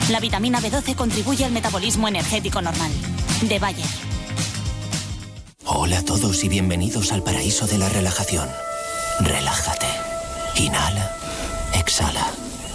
La vitamina B12 contribuye al metabolismo energético normal. De Bayer. Hola a todos y bienvenidos al paraíso de la relajación. Relájate. Inhala. Exhala.